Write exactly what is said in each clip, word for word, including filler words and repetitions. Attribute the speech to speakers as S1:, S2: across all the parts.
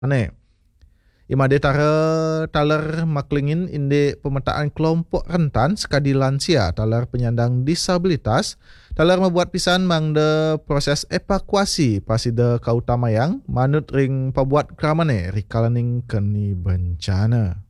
S1: Ane, imade tara talar maklingin inde pemetaan kelompok rentan sekadi lansia talar penyandang disabilitas talar membuat pisan mangde proses evakuasi pasida kautamayang manut ring pabuat kramane rikalaning keni bencana.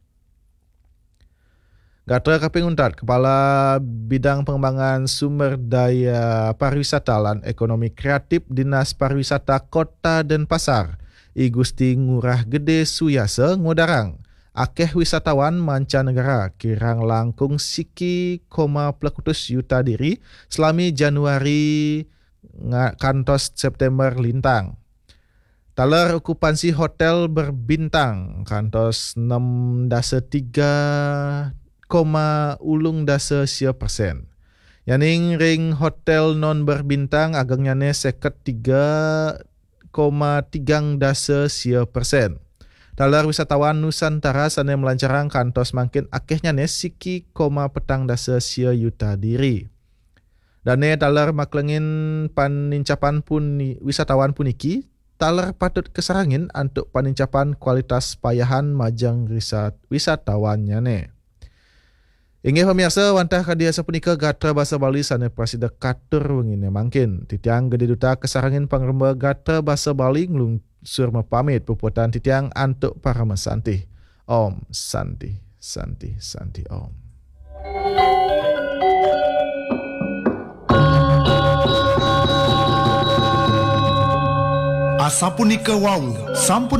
S1: Gatra Kaping Untat, Kepala Bidang Pengembangan Sumber Daya Pariwisata lan Ekonomi Kreatif Dinas Pariwisata Kota Denpasar, I Gusti Ngurah Gede Suyasa ngudarang akeh wisatawan mancanegara kirang langkung siki koma pelekutus yuta diri selami Januari kantos September lintang. Talar okupansi hotel berbintang kantos enam dasa tiga koma ulung dasa sia persen. Yaning ring hotel non berbintang agangnya ne seket tiga koma tigang dasa sia persen. Talar wisatawan Nusantara sana melancarang kantos makin akehnya ne siki koma petang dasa sia yuta diri. Dan ne talar maklengin panincapan pun wisatawan puniki talar patut kesarangin untuk panincapan kualitas payahan majang risat wisatawannya ne. Ingat pemirsa, wantah kadia sepunika Gatra Bahasa Bali sana prasida katur wengine mangkin. Titiang gede duta kesarangin pangremba Gatra Bahasa Bali ngelung surma pamit puputan titiang antuk para mesanti. Om Santi, Santi, Santi Om.
S2: Asapunika wau, sampun